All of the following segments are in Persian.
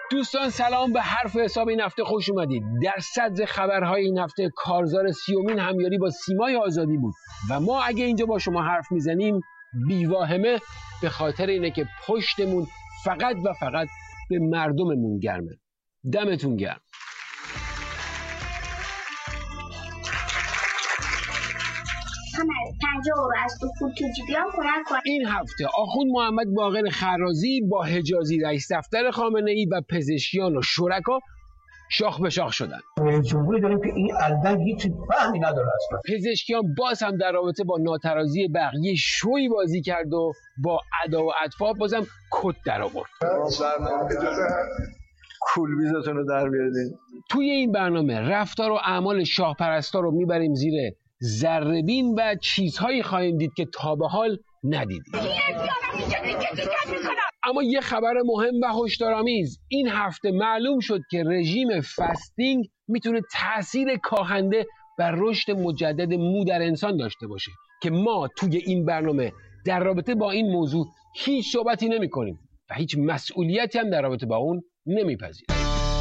دوستان سلام، به حرف حساب این هفته خوش اومدید. در صدر خبرهای این هفته کارزار 30مین همیاری با سیمای آزادی بود و ما اگه اینجا با شما حرف میزنیم بیواهمه به خاطر اینه که پشتمون فقط و فقط به مردممون گرمه. دمتون گرم. این هفته آخوند محمد باقر خرازی با حجازی رئیس دفتر خامنه‌ای و پزشکیان و شرکا شاخ به شاخ شدن. جمهوری داریم که این البته هیچ فهمی نداره اصلا. پزشکیان باز هم در رابطه با ناترازی بقیه شوی بازی کرد و با ادا و اطفا بازم کت در آورد. کولبیزتون رو در بیارید. توی این برنامه رفتار و اعمال شاه پرستا رو میبریم زیر ذره‌بین و چیزهایی خواهیم دید که تا به حال ندیدید. اما یه خبر مهم و هشدارآمیز، این هفته معلوم شد که رژیم فستینگ میتونه تأثیر کاهنده بر رشد مجدد مو در انسان داشته باشه که ما توی این برنامه در رابطه با این موضوع هیچ صحبتی نمی کنیم و هیچ مسئولیتی هم در رابطه با اون نمیپذیریم.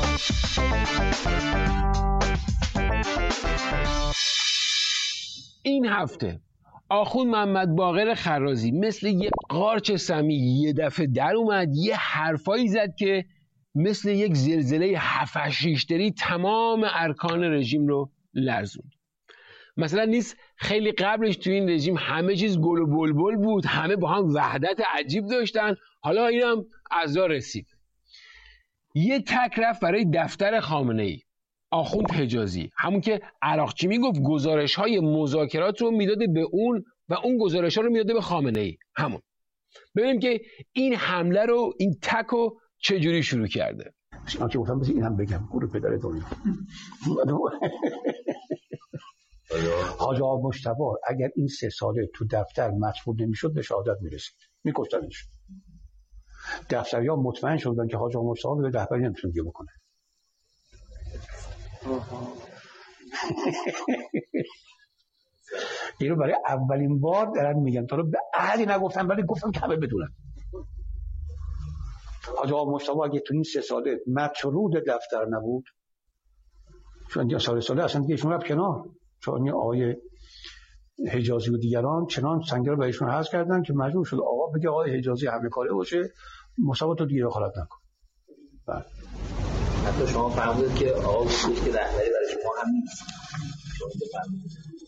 این هفته آخوند محمد باقر خرازی مثل یه قارچ سمی یه دفعه در اومد، یه حرفایی زد که مثل یک زلزله 7-8 ریشتری تمام ارکان رژیم رو لرزوند. مثلا نیست خیلی قبلش تو این رژیم همه چیز گل و بلبل بود، همه با هم وحدت عجیب داشتن، حالا اینم عزا رسید. یه تک رفت برای دفتر خامنه‌ای، آخوند حجازی، همون که عراقچی میگفت گزارش‌های مذاکرات رو میداده به اون و اون گزارش‌ها رو میداده به خامنه‌ای، همون. ببینیم که این حمله رو، این تک رو چجوری شروع کرده. من که گفتم این هم بگم گروه پدر دنیا. حاج آقا مجتبی اگر این 3 ساله تو دفتر مطموع نمیشد به شهادت میرسید، میکشتنش. دفتریان مطمئن شدن که حاج آقا مجتبی به رهبری نمیتونه دیگه بکنه. اینو برای اولین بار دارن میگن، تا رو به اهلی نگفتن ولی گفتم که همه بدونن. حاج آقا مجتبی اگه تو این 3 ساله مطرود دفتر نبود، چون دیگه ساله اصلا دیگه ایشون رفت کنار، چون این آقای حجازی و دیگران چنان سنگر رو بهشون حذف کردن که مجبور شد آقا بگه آقای حجازی همه کاره باشه، مصاحبه تو دیگه دخالت نکن. بله. حتی شما فرمودید که آقا گفتید که رهبری برای شما هم نیست. شما بفرمایید.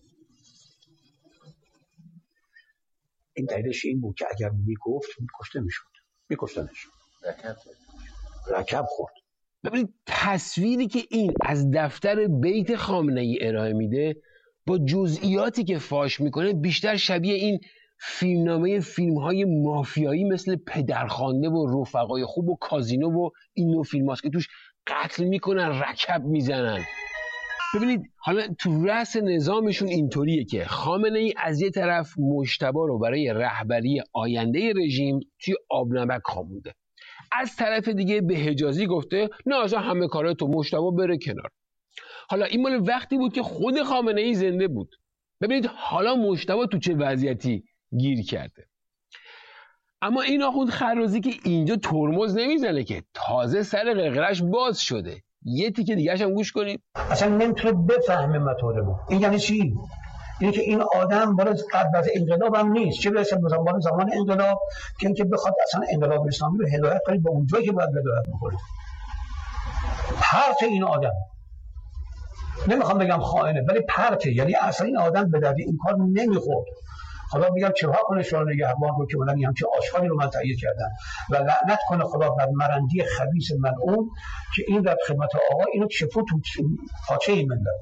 این دلیلش این بود که اگر میگفت میکشته میشد، میکشتنش. رکب خورد. ببینید تصویری که این از دفتر بیت خامنه‌ای ارائه میده با جزئیاتی که فاش میکنه بیشتر شبیه این فیلم‌های مافیایی مثل پدرخوانده و رفقای خوب و کازینو و این نوع فیلم هاست که توش قتل میکنن، رکب میزنن. ببینید حالا تو رأس نظامشون اینطوریه که خامنه‌ای از یه طرف مجتبی رو برای رهبری آینده رژیم توی آبنمک خوابونده، از طرف دیگه به حجازی گفته نه اصلا همه کارا تو مجتبی بره کنار. حالا این مال وقتی بود که خود خامنه‌ای زنده بود. ببینید حالا مجتبی تو چه وضعیتی گیر کرده. اما این آخوند خرازی که اینجا ترمز نمیزنه که، تازه سر قرقرش باز شده. یه تیکه دیگه‌اش هم گوش کنید. اصلا نمیتونه بفهمه مطالبو. این یعنی چی؟ اینه که این آدم بالا قبل از انقلاب هم نیست، چه برسه به زمان انقلاب که اینکه بخواد اصلا انقلاب اسلامی رو هدایت کنه به اونجایی که باید هدایت بکنه. پرت این آدم، نمیخوام بگم خائنه ولی پرته، یعنی اصلا این آدم به درد این کار نمیخورد. حالا میگم چرا کنه شورای نگهبان رو که بودن همچین آشغالی رو من تهیه کردن و لعنت کنه خدا بر مرندی خبیث ملعون که این در خدمت آقا اینو چفو تو پاچه این ملت.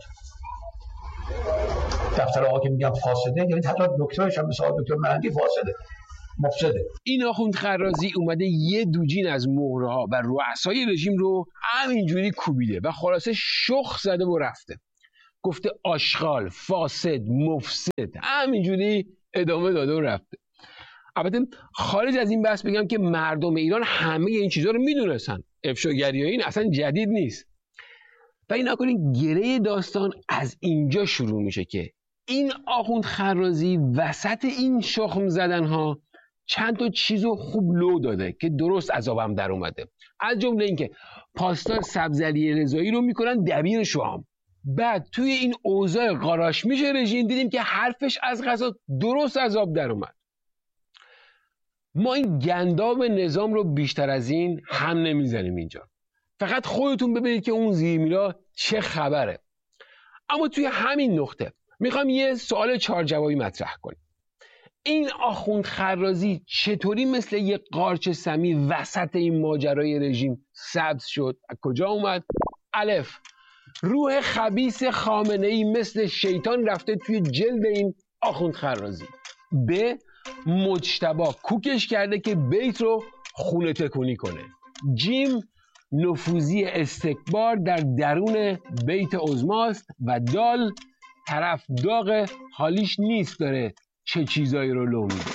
دفتر آقا که میگم فاسده، یعنی حتی دکترش هم مثل دکتر مرندی فاسده، مفسده. این آخوند خرازی اومده یه دوجین از مهره‌ها و رؤسای رژیم رو همینجوری کوبیده و خلاصه شخ زده و رفته. گفته آشغال، فاسد، مفسد، همینجوری ادامه داده و رفته. البته خارج از این بحث بگم که مردم ایران همه این چیزها رو میدونستن. افشاگری این اصلا جدید نیست. و این نکنین گره داستان از اینجا شروع میشه که این آخوند خرازی وسط این شخم زدن ها چند تا چیزو خوب لو داده که درست عذابم در اومده. از جمله اینکه پاسدار سبزعلی رضایی رو میکنن دبیر شام. بعد توی این اوضاع قاراش میشه رژیم دیدیم که حرفش از قضا درست عذاب در اومد. ما این گنداب نظام رو بیشتر از این هم نمیزنیم اینجا، فقط خودتون ببینید که اون زیرمیرا چه خبره. اما توی همین نقطه میخوام یه سوال 4 جوابی مطرح کنیم. این آخوند خرازی چطوری مثل یه قارچ سمی وسط این ماجرای رژیم سبز شد؟ از کجا اومد؟ الف، روح خبیث خامنه‌ای مثل شیطان رفته توی جلد این آخوند خرازی. ب، مجتبی کوکش کرده که بیت رو خونه تکونی کنه. جیم، نفوذی استکبار در درون بیت عظماست. و دال، طرف داغ حالیش نیست داره چه چیزایی رو لو میده.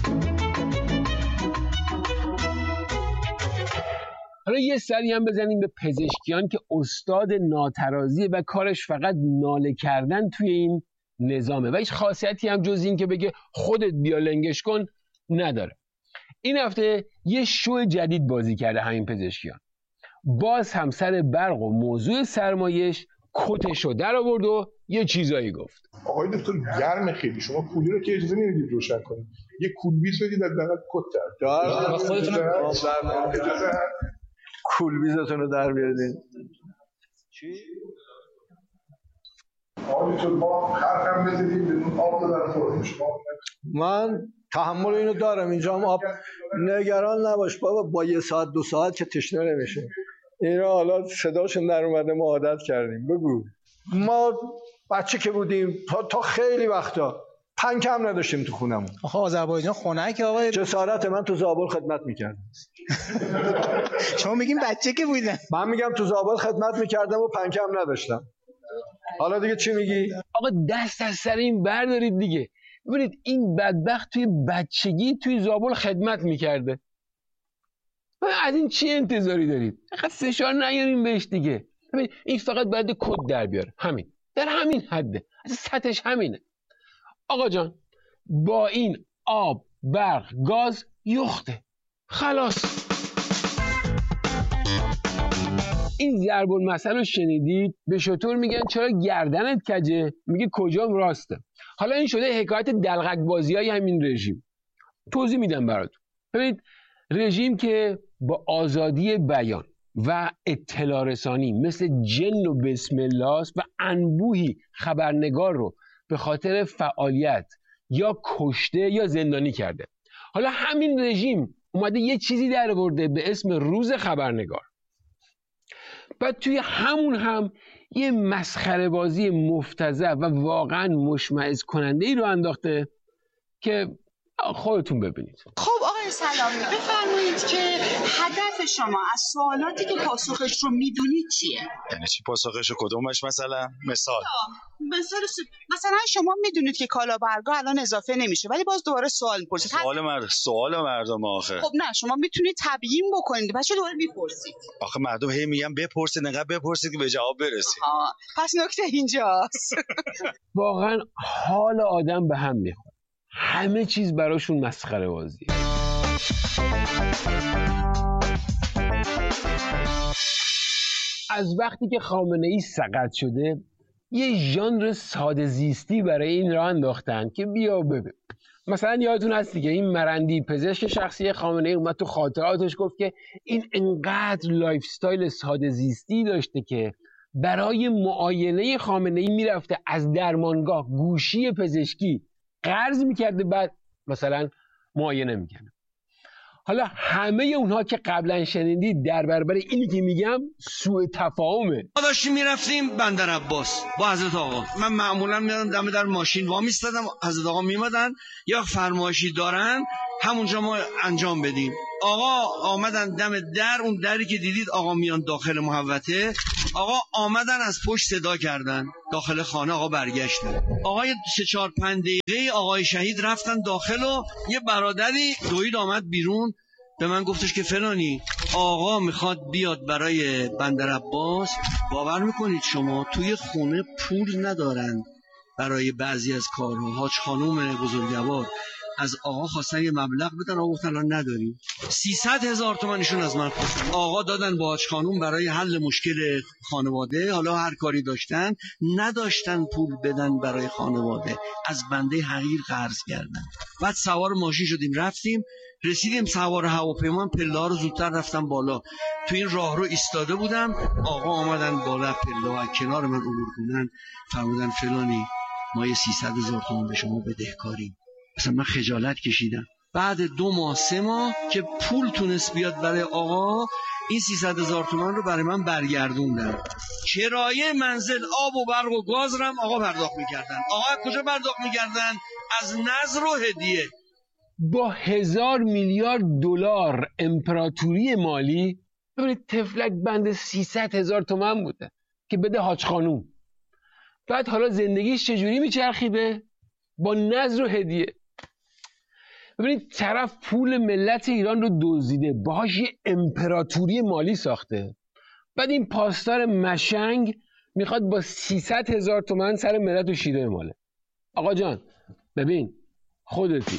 حالا یه سری هم بزنیم به پزشکیان که استاد ناترازیه و کارش فقط ناله کردن توی این نظامه و هیچ خاصیتی هم جز این که بگه خودت بیا لنگش کن نداره. این هفته یه شو جدید بازی کرده همین پزشکیان. باز هم سر برق و موضوع سرمایش کتشو در آورد و یه چیزایی گفت. آقای دکتر گرم خیلی، شما کولی رو که اجازه نمیدید روشن کنید، یه کولبیز بدید حداقل کت در خودتون کولبیزتون رو در بیارید. چی؟ آقای دکتر ما خرقم بزنید بدون آب دادن خورد شما. من تحمل اینو دارم، اینجا هم آب. نگران نباش بابا، با 1 ساعت 2 ساعت که تشنه نمیشه. اینا حالا صداشون در اومده ما عادت کردیم. بگو. ما بچه که بودیم تا خیلی وقتا پنکه هم نداشتیم تو خونمون. آخه آذربایجان خنک آقای جسارت من تو زابل خدمت میکردم. شما میگین بچه که بودن، من میگم تو زابل خدمت میکردم و پنکه هم نداشتم. حالا دیگه چی میگی؟ آقا دست از سر این بردارید دیگه. ببینید این بدبخت توی بچگی توی زابل خدمت میکرده. از این چی انتظاری دارید؟ فقط فشار نیاریم بهش دیگه. ببینید این فقط باید کد در بیاره، همین، در همین حده، از سطحش همینه. آقا جان با این آب، برق، گاز یخته، خلاص. این ضرب المثل رو شنیدید؟ به شطور میگن چرا گردنت کجه؟ میگه کجام راسته. حالا این شده حکایت دلغک بازی های همین رژیم. توضیح میدم براتون. ببینید رژیم که با آزادی بیان و اطلاع رسانی مثل جن و بسم الله است و انبوهی خبرنگار رو به خاطر فعالیت یا کشته یا زندانی کرده. حالا همین رژیم اومده یه چیزی در آورده به اسم روز خبرنگار. بعد توی همون هم یه مسخره بازی مفتضح و واقعا مشمئز کننده ای رو انداخته که خودتون ببینید. خب آقای سلامی بفرمایید که هدف شما از سوالاتی که پاسخش رو میدونید چیه؟ یعنی چی پاسخش؟ کدومش مثلا؟ مثلا شما میدونید که کالابرگا الان اضافه نمیشه ولی باز دوباره سوال میپرسید. سوال مردم آخه. خب نه شما میتونید تبیین بکنید بچه دوباره میپرسید. آخه مردم هی میگن بپرسید، انقدر بپرسید که به جواب برسید. پس نکته اینجاست. واقعا حال آدم به هم میخوره. همه چیز براشون مسخره بازیه. از وقتی که خامنه‌ای سقط شده یه ژانر ساده زیستی برای این راه انداختن که بیا ببین. مثلا یادتون هست دیگه این مرندی پزشک شخصی خامنه‌ای اومد تو خاطراتش گفت که این انقدر لایف استایل ساده زیستی داشته که برای معاینه خامنه‌ای میرفته از درمانگاه گوشی پزشکی قرض میکرده بعد مثلا معاینه میکنه. حالا همه اونها که قبلا شنیدید در برابر اینی که میگم سوء تفاهمه. ما داشتیم میرفتیم بندر عباس با حضرت آقا. من معمولا میادم دم در ماشین وا میستادم، حضرت آقا میمدن یا فرمایشی دارن همونجا ما انجام بدیم. آقا آمدن دم در، اون دری که دیدید آقا میان داخل محوطه، آقا آمدن از پشت صدا کردن داخل خانه، آقا برگشتن. آقای 3-4-5 دقیقه آقای شهید رفتن داخل و یه برادری دوید آمد بیرون به من گفتش که فلانی آقا میخواد بیاد برای بندر عباس. باور میکنید شما توی خونه پول ندارن برای بعضی از کارها. حاج خانوم بزرگوار از آقا خواستن یه مبلغ بدن، آقا گفتن الان نداریم. 300,000 تومان ایشون از من خواستن. آقا دادن با حاج خانوم برای حل مشکل خانواده، حالا هر کاری داشتن نداشتن پول بدن برای خانواده، از بنده حقیر قرض کردن. بعد سوار ماشین شدیم رفتیم، رسیدیم سوار هواپیما، پله‌ها رو زودتر رفتم بالا. تو این راهرو ایستاده بودم، آقا آمدن بالا پله و کنار من عبور کنن، فرمودن فلانی ما یه 300,000 تومان به شما بدهکاریم. مثلا من خجالت کشیدم. بعد 2 ماه 3 ماه که پول تونست بیاد برای آقا، این 300,000 تومان رو برای من برگردوندن. کرایه منزل، آب و برق و گاز رو هم آقا پرداخت میکردن. آقا کجا پرداخت میکردن؟ از نذر و هدیه. با 1000 میلیارد دلار امپراتوری مالی، ببینید تفلک بند 300,000 تومان بوده که بده حاج خانوم. بعد حالا زندگیش چجوری میچرخیده؟ با نذر و هدیه. ببینید طرف پول ملت ایران رو دزدیده، باهاش یه امپراتوری مالی ساخته. بعد این پاسدار مشنگ میخواد با 300,000 تومان سر ملت و شیره ماله. آقا جان ببین خودتی.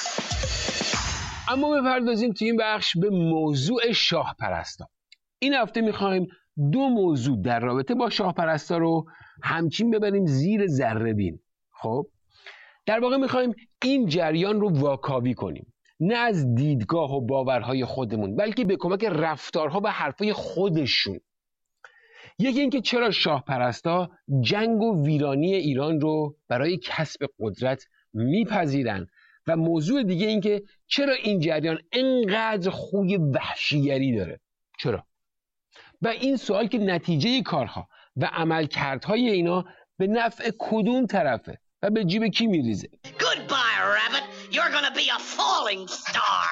اما بپردازیم تو این بخش به موضوع شاه پرستا. این هفته میخوایم 2 موضوع در رابطه با شاه پرستا رو همچین ببریم زیر ذره بین. خب در واقع میخوایم این جریان رو واکاوی کنیم، نه از دیدگاه و باورهای خودمون، بلکه به کمک رفتارها و حرفای خودشون. یکی اینکه چرا شاه پرستا جنگ و ویرانی ایران رو برای کسب قدرت میپذیرن، و موضوع دیگه این که چرا این جریان انقدر خوی وحشیگری داره. چرا؟ و این سوال که نتیجه کارها و عملکردهای اینا به نفع کدوم طرفه و به جیب کی میریزه. Goodbye, rabbit. You're gonna be a falling star.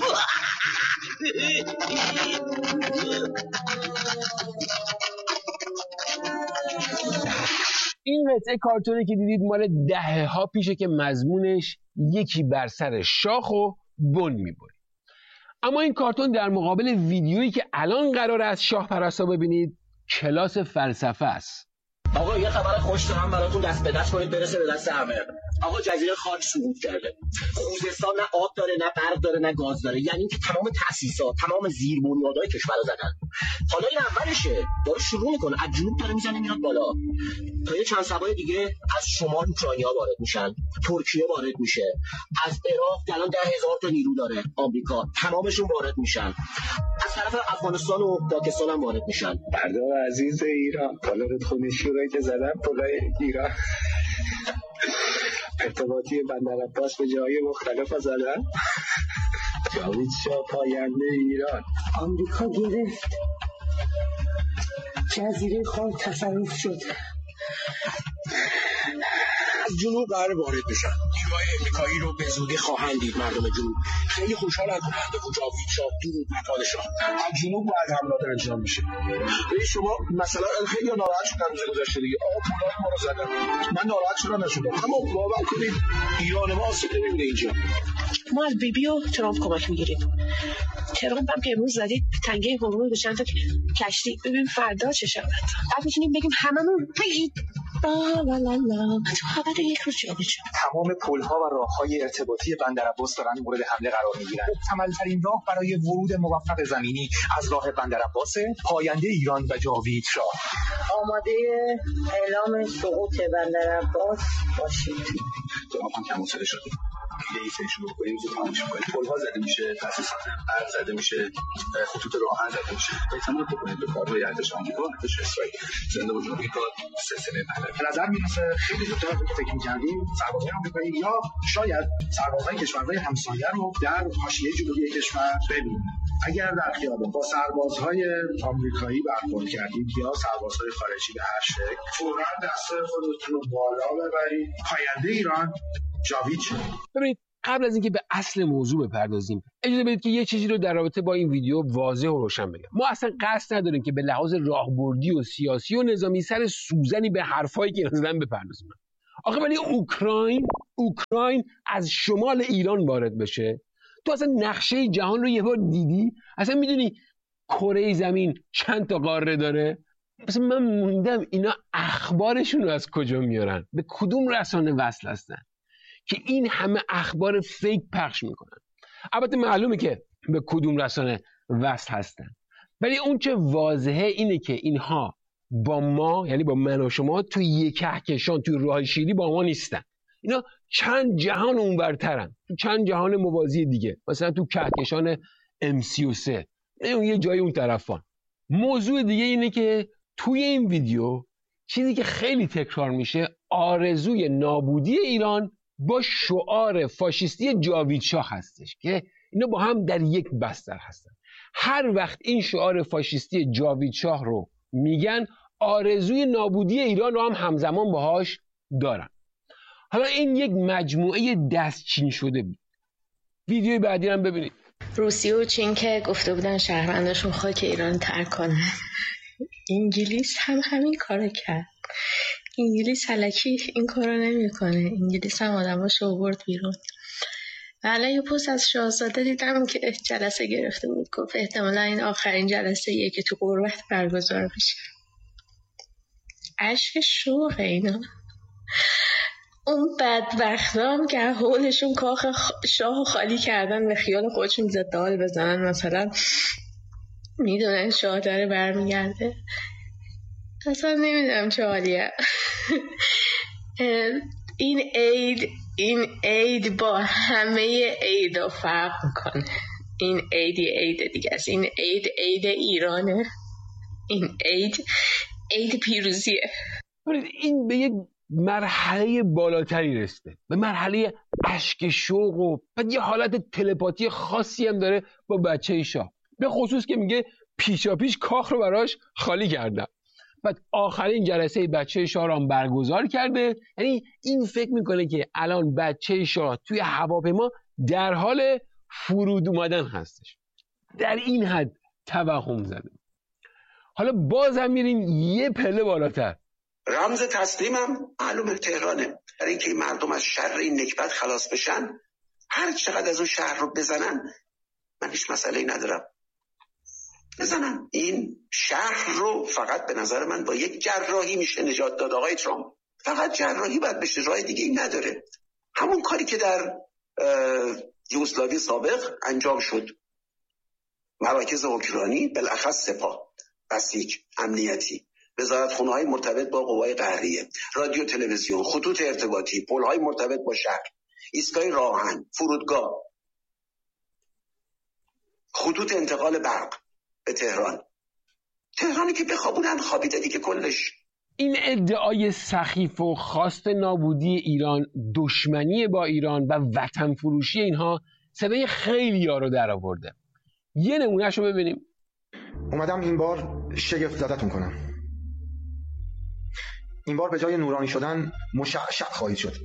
این قطعه کارتونی که دیدید مال دهه‌ها پیشه که مضمونش یکی بر سر شاخ و بن میبره. اما این کارتون در مقابل ویدیویی که الان قراره از شاه پرستا ببینید کلاس فلسفه است. آقا یه خبر خوش دارم براتون، دست به دست کنید برسه به دست همه. آقا جزیره خاک سقوط کرده. خوزستان نه آب داره، نه برق داره، نه گاز داره. یعنی اینکه تمام تأسیسات، تمام زیربنیادهای کشور رو زدن. حالا این اولشه، داره شروع میکنه از جنوب داره میزنه میاد بالا. تا یه چند سبای دیگه از شمال اوکراینیا وارد میشن، ترکیه وارد میشه، از عراق که الان 10,000 تا نیرو داره آمریکا، تمامشون وارد میشن. از طرف افغانستان و پاکستان هم وارد میشن. برده عزیز ایران، بالات خونه شوره که زدن پلای ایران. ارتباطی بندر عباس به جای مختلف زدن. جاوید شاه پاینده ایران. آمریکا گرفت، جزیره خاک تصرف شد. از جنوب قرار وارد بشن. نیروهای امریکایی رو به زودی خواهند دید. مردم جنوب خیلی خوشحالن کننده و جاوید شاه درود بر پادشاه. از جنوب باید حملات انجام بشه. شما مثلا خیلی ناراحت شدن روز گذشته دیگه، آقا پولای ما رو زدن. من ناراحت شدم نشدم، اما باور کنید ایران ما آسیب نمی‌بینه اینجا. ما از بیبی و ترامپ کمک میگیریم. ترامپ هم که امروز زدید تنگه هورمون به چند تا کشتی، ببین فردا چه شود. بعد میتونیم بگیم هممون بعد یک روز جابجا شد. تمام پل‌ها و راه‌های ارتباطی بندر عباس دارن مورد حمله قرار می‌گیرن. محتمل‌ترین راه برای ورود موفق زمینی از راه بندر عباس، پاینده ایران و جاوید شاه. آماده اعلام سقوط بندر عباس باشید. جناب هم کم حوصله شدیم. ایسه شروع کنیم زود تمامش کنیم. پل‌ها زده میشه، تاسیسات برق زده میشه، خطوط راهن زده میشه. اعتماد بکنید به کارهای ارتش آمریکا و ارتش اسرائیل. زنده باشید. این کار سلسله بندر. به نظر میرسه خیلی زودتر از فکر می‌کردیم سربازای آمریکایی یا شاید سربازای کشورهای همسایه رو در حاشیه جنوبی کشور ببینیم. اگر در خیابان با سربازهای آمریکایی برخورد کردید یا سربازهای خارجی به هر شکل، فوراً دستای خودتون رو بالا ببرید. پاینده ایران جاوید شد. ببینید قبل از اینکه به اصل موضوع بپردازیم اجازه بدید که یه چیزی رو در رابطه با این ویدیو واضح و روشن بگم. ما اصلا قصد نداریم که به لحاظ راهبردی و سیاسی و نظامی سر سوزنی به حرفایی که زدن بپردازیم. آخه ولی اوکراین از شمال ایران وارد بشه، تو اصلا نقشه جهان رو یه بار دیدی؟ اصلا میدونی کره زمین چند تا قاره داره؟ اصلا من موندم اینا اخبارشون رو از کجا میارن؟ به کدوم رسانه وصل هستن؟ که این همه اخبار فیک پخش میکنن. البته معلومه که به کدوم رسانه وصل هستن، ولی اون چه واضحه اینه که اینها با ما، یعنی با من و شما، توی یک کهکشان، توی راه شیری با ما نیستن. اینا چند جهان اونورترن، تو چند جهان موازی دیگه، مثلا تو کهکشان M33، اون یه جای اون طرفان. موضوع دیگه اینه که توی این ویدیو چیزی که خیلی تکرار میشه آرزوی نابودی ایران با شعار فاشیستی جاوید شاه هستش که اینا با هم در یک بستر هستن. هر وقت این شعار فاشیستی جاوید شاه رو میگن، آرزوی نابودی ایران رو هم همزمان باهاش دارن. حالا این یک مجموعه دستچین شده بود. ویدیوی بعدی هم ببینید. روسیه و چین که گفته بودن شهرونداشون خاک ایران ترک کنن، انگلیس هم همین کارو کرد. انگلیس الکی این کارو نمیکنه. انگلیس هم آدماشو آورد بیرون. الان یه پست از شاهزاده دیدم که جلسه گرفته بود، گفت احتمالا این آخرین جلسه ایه که تو غربت برگزار بشه. اشک شوقه اینا. اون بدبختا هم که حولشون کاخ شاه خالی کردن، به خیال خودشون زدال بزنن، مثلا میدونن شاه داره برمیگرده. اصلا نمیدونم چه حالیه. این عید با همه عیدا فرق میکنه. این عید دیگه است. این عید ایرانه. این عید پیروزیه. این به یک مرحله بالاتری رسیده، به مرحله اشک شوق، و بعد یه حالت تلپاتی خاصی هم داره با بچه شاه، به خصوص که میگه پیشاپیش کاخ رو براش خالی کردم. بعد آخرین جلسه بچه شاه رو هم برگزار کرده. یعنی این فکر میکنه که الان بچه شاه توی هواپیما در حال فرود اومدن هستش. در این حد توهم زده. حالا باز هم میریم یه پله بالاتر. رمز تسلیمم معلومه تهرانه. برای اینکه این مردم از شر این نکبت خلاص بشن، هر چقدر از اون شهر رو بزنن، من هیچ مسئله‌ای ندارم. بزنن این شهر رو. فقط به نظر من با یک جراحی میشه نجات داد. آقای ترامپ، فقط جراحی باید بشه، راه دیگه این نداره. همون کاری که در یوگسلاوی سابق انجام شد، مراکز حکمرانی، بالاخص سپاه، بسیج، امنیتی، وزارتخونه‌های مرتبط با قوای قهریه، رادیو تلویزیون، خطوط ارتباطی، پل‌های مرتبط با شهر، ایستگاه راهن، فرودگاه، خطوط انتقال برق به تهرانی که بخوابونن خوابیده دیگه کلش. این ادعای سخیف و خواست نابودی ایران، دشمنی با ایران و وطن فروشی اینها صدای خیلی‌ها رو در آورده. یه نمونه‌شو ببینیم. اومدم این بار شگفت زدتون کنم. این بار به جای نورانی شدن مشعشع خواهید شد.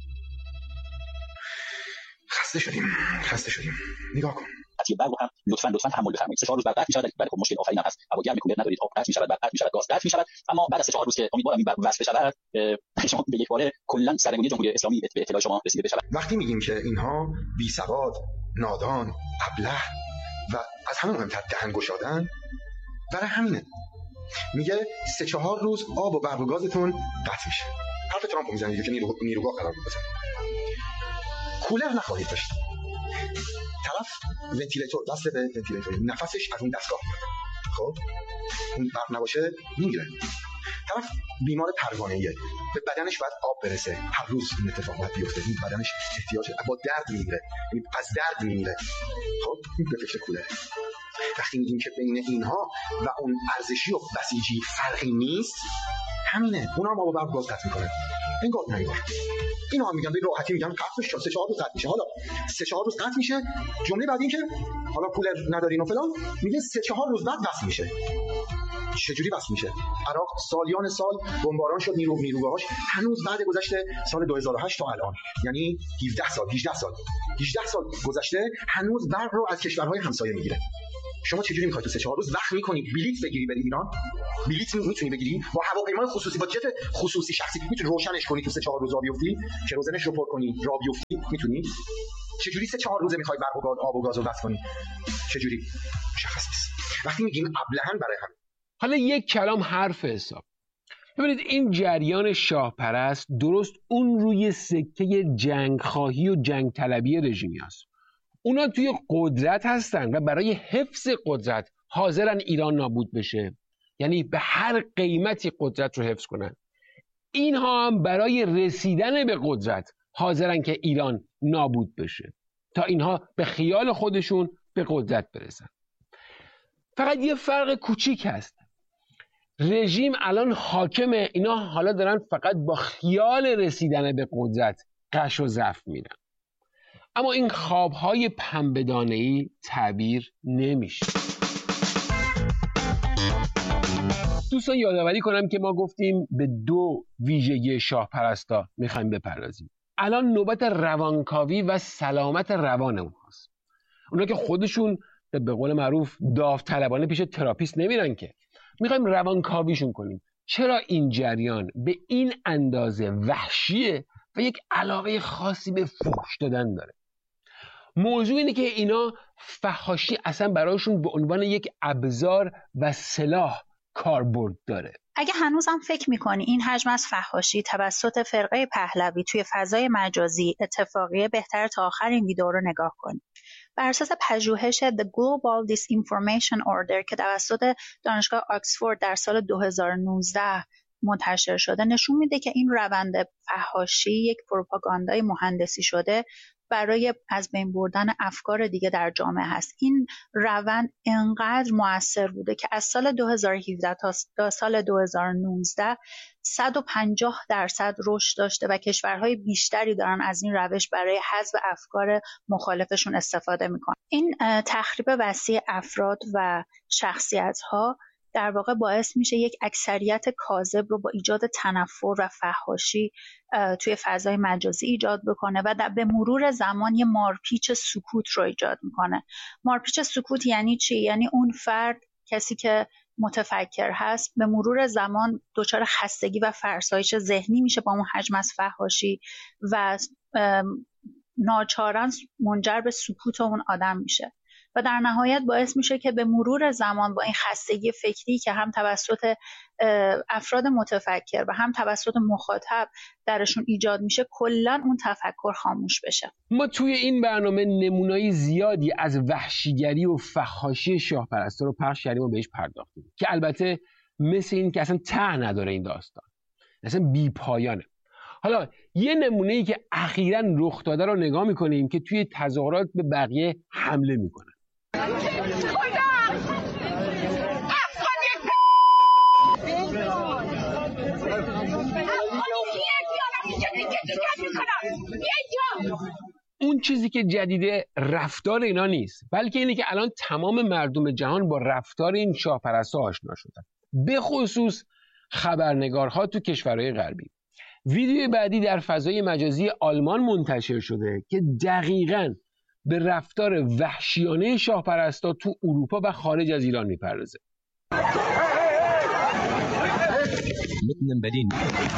خسته شدیم. نگاه کن. قطعی برق هم لطفاً تحمل بفرمایید. 3-4 روز بعد قطع می‌شود، ولی خب مشکل آفرین هم هست. هوا گرم کولر ندارید، آب قطع می‌شود، بعد قطع می‌شود، گاز قطع می‌شود. اما بعد از 3-4 روز که امیدوارم این برق وصل بشود، شما به یک باره کلاً سرنگونی جمهوری اسلامی به اطلاع شما رسیده بشود. وقتی میگیم که اینها بی‌سواد، نادان، ابله و از همه مهمتر دهن گشادن، برای همینه. میگه 3-4 روز آب و برق و گازتون قطع میشه. حرف ترامپ میزنه که نیروگاه قرار بده. کولر نخواهید داشت. طرف ونتیلیتور وصل به ونتیلیتور، نفسش از اون دستگاه میاد. خب اون برق نباشه میمیره. طرف بیمار پروانه‌ایه، به بدنش باید آب برسه، هر روز این اتفاق باید بیفته. این بدنش احتیاج، با درد میمیره، یعنی از درد میمیره. خب این به فکر کولر. وقتی میگیم که بین اینها و اون ارزشی و بسیجی فرقی نیست، همینه. اونا هم آب و برق گاز قطع میکنن. انگار اینا هم میگن به راحتی میگن قطع میشه، 3-4 روز قطع میشه. حالا 3-4 روز قطع میشه، جمله بعد این که حالا کولر ندارین و فلان، میگه 3-4 روز بعد وصل میشه. چجوری وصل میشه؟ عراق سالیان سال بمباران شد، نیروگاهاش هنوز بعد گذشته سال 2008 تا الان، یعنی 18 سال گذشته، هنوز برق رو از کشورهای همسایه میگیره. شما چجوری میخواید تو 3-4 روز وقت میکنی بلیط بگیری بری ایران؟ بلیط میتونی بگیری با هواپیمای خصوصی، با جت خصوصی شخصی میتونی روشنش کنی تو 3-4 روز راه بیفتی، کروزنش رو پر کنی راه بیفتی، میتونی؟ چجوری 3-4 روزه میخوای برق و گاز، آب و گاز رو بس کنی؟ چجوری؟ مشخص نیست. وقتی میگیم ابلهن برای همین. حالا یک کلام حرف حساب. ببینید این جریان شاه پرست درست اون روی سکه جنگ خواهی و جنگ طلبی رژیمی هست. اونا توی قدرت هستن و برای حفظ قدرت حاضرن ایران نابود بشه، یعنی به هر قیمتی قدرت رو حفظ کنن. اینها هم برای رسیدن به قدرت حاضرن که ایران نابود بشه تا اینها به خیال خودشون به قدرت برسن. فقط یه فرق کوچیک هست، رژیم الان حاکمه، اینا حالا دارن فقط با خیال رسیدن به قدرت قش و ضعف میرن، اما این خوابهای پنبه‌دانه‌ای تعبیر نمیشه. دوستان یادآوری کنم که ما گفتیم به 2 ویژگی شاه پرستا میخوایم بپردازیم. الان نوبت روانکاوی و سلامت روان اونهاست. اونا که خودشون به قول معروف داوطلبانه پیش تراپیست نمیرن، که میخوایم روانکاویشون کنیم. چرا این جریان به این اندازه وحشیه و یک علاقه خاصی به فحش دادن داره؟ موضوع اینه که اینا فحاشی اصلا برایشون به عنوان یک ابزار و سلاح کاربرد داره. اگه هنوزم فکر میکنی این حجم از فحاشی توسط فرقه پهلوی توی فضای مجازی اتفاقیه، بهتر تا آخر این ویدیو رو نگاه کنی. بر اساس پژوهش The Global Disinformation Order که توسط دانشگاه آکسفورد در سال 2019 منتشر شده، نشون میده که این روند فحاشی یک پروپاگاندای مهندسی شده برای از بین بردن افکار دیگه در جامعه هست. این روند انقدر مؤثر بوده که از سال 2017 تا سال 2019 150% رشد داشته و کشورهای بیشتری دارن از این روش برای حذف افکار مخالفشون استفاده میکنن. این تخریب وسیع افراد و شخصیت‌ها در واقع باعث میشه یک اکثریت کاذب رو با ایجاد تنفر و فحاشی توی فضای مجازی ایجاد بکنه و به مرور زمان یه مارپیچ سکوت رو ایجاد میکنه. مارپیچ سکوت یعنی چی؟ یعنی اون فرد، کسی که متفکر هست، به مرور زمان دچار خستگی و فرسایش ذهنی میشه با اون حجم از فحاشی و ناچارن منجر به سکوت اون آدم میشه و در نهایت باعث میشه که به مرور زمان با این خستگی فکری که هم توسط افراد متفکر و هم توسط مخاطب درشون ایجاد میشه، کلاً اون تفکر خاموش بشه. ما توی این برنامه نمونه‌ای زیادی از وحشیگری و فحاشی شاه پرستا رو پخش کردیم و بهش پرداختیم که البته مثل این که اصلا ته نداره، این داستان اصلا بی پایانه. حالا یه نمونه‌ای که اخیراً رخ داده رو نگاه میکنیم که توی تظاهرات به بقیه حمله میکنه. اون چیزی که جدیده رفتار اینا نیست، بلکه اینه که الان تمام مردم جهان با رفتار این شاه پرستا آشنا شدن، به خصوص خبرنگارها تو کشورهای غربی. ویدیوی بعدی در فضای مجازی آلمان منتشر شده که دقیقاً به رفتار وحشیانه شاه پرستا تو اروپا و خارج از ایران میپردازه. mitten in Berlin.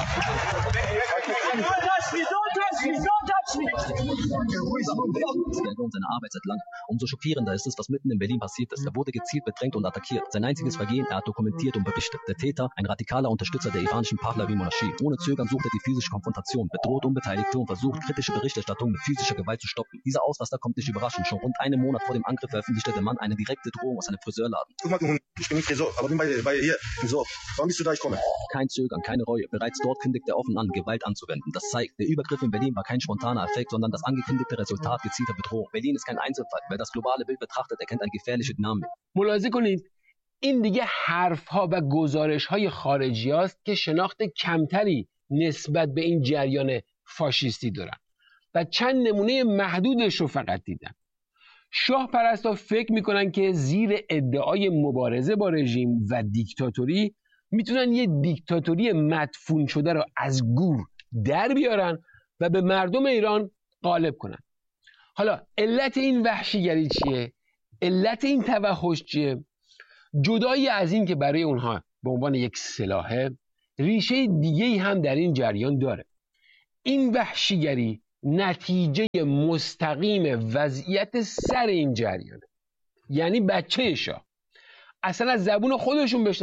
Seine Arbeit seit langem. Umso schockierender ist es, was mitten in Berlin passiert ist. Er wurde gezielt bedrängt und attackiert. Sein einziges Vergehen, er hat dokumentiert und berichtet. Der Täter, ein radikaler Unterstützer der iranischen Pahlavi-Monarchie. Ohne Zögern sucht er die physische Konfrontation, bedroht Unbeteiligte und versucht, kritische Berichterstattung mit physischer Gewalt zu stoppen. Dieser Ausraster kommt nicht überraschend. Schon rund einen Monat vor dem Angriff veröffentlichte der Mann eine direkte Drohung aus einem Friseurladen. Guck mal, du Hund, ich bin nicht Friseur, aber bin bei hier, Friseur. Wann bist du da, ich komme? Kein Zögern, keine Reue. Bereits dort kündigt er offen an, Gewalt anzuwenden. Das zeigt, der Übergriff in Berlin war kein spontaner Effekt, sondern das angekündigte Resultat gezielter Bedrohung. Berlin ist kein Einzelfall. Wer das globale Bild betrachtet, erkennt eine gefährliche Dynamik. ملاحظه کنید این دیگه حرف‌ها و گزارش‌های خارجی هست که شناخت کمتری نسبت به این جریان فاشیستی دارن و چند نمونه محدودش رو فقط دیدم. شاه پرستا فکر میکنن که زیر ادعای مبارزه با رژیم و دیکتاتوری میتونن یه دیکتاتوری مدفون شده رو از گور در بیارن و به مردم ایران غالب کنن. حالا علت این وحشیگری چیه؟ علت این توحش چیه؟ جدایی از این که برای اونها به عنوان یک سلاحه، ریشه دیگه‌ای هم در این جریان داره. این وحشیگری نتیجه مستقیم وضعیت سر این جریانه، یعنی بچه شاه. اصلا از زبون خودشون بشنویم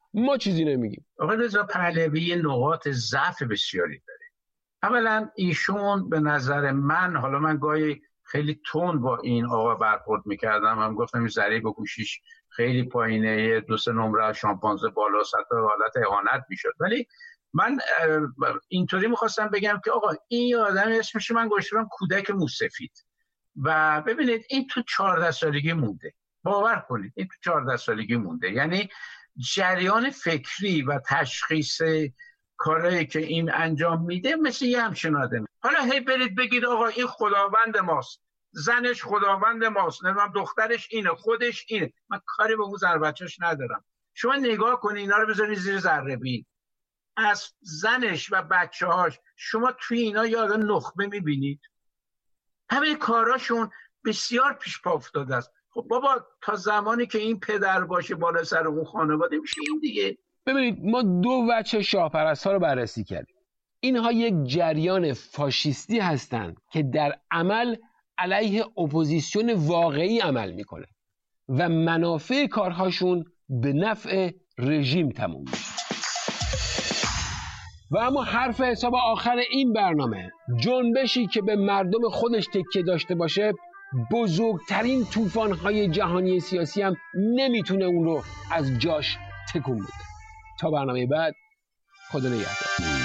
ما چیزی نمیگیم. آقای رضا پهلوی نقاط ضعف بسیاری داره. اولا ایشون به نظر من، حالا من گاهی خیلی تند با این آقا برخورد میکردم، هم گفتم این ضریب گوشیش خیلی پایینه، 2-3 نمره شامپانزه بالاست، حتی حالت اهانت میشد. ولی من اینطوری میخواستم بگم که آقا این یه آدم اسمش من گذاشتم کودک موسفید و ببینید این تو 14 سالگی مونده. باور کنید این تو 14 سالگی مونده. یعنی جریان فکری و تشخیص کارهایی که این انجام میده مثل یه همچین آدمه. حالا هی برید بگید آقا این خداوند ماست، زنش خداوند ماست، نمیدونم دخترش اینه، خودش اینه. من کاری به اون زن بچه‌ش ندارم. شما نگاه کنید اینا رو بذارید زیر ذره بین. از زنش و بچه‌هاش شما توی اینا یه آدم نخبه میبینید؟ همه کاراشون بسیار پیش پا افتاده است. خب بابا تا زمانی که این پدر باشه بالا سر اون خانواده میشه این دیگه. ببینید ما 2 وجه شاهپرست‌ها رو بررسی کردیم. اینها یک جریان فاشیستی هستند که در عمل علیه اپوزیسیون واقعی عمل میکنه و منافع کارهاشون به نفع رژیم تموم میشه. و اما حرف حساب آخر این برنامه، جنبشی که به مردم خودش تکیه داشته باشه بزرگترین طوفان‌های جهانی سیاسی هم نمیتونه اون رو از جاش تکون بده. تا برنامه بعد، خدا نگهدار.